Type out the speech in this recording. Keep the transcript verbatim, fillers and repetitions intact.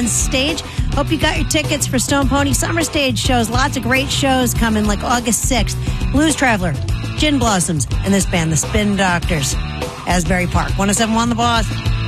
Stage. Hope you got your tickets for Stone Pony Summer Stage shows. Lots of great shows coming, like August sixth. Blues Traveler, Gin Blossoms, and this band, the Spin Doctors. Asbury Park. one oh seven point one The Boss.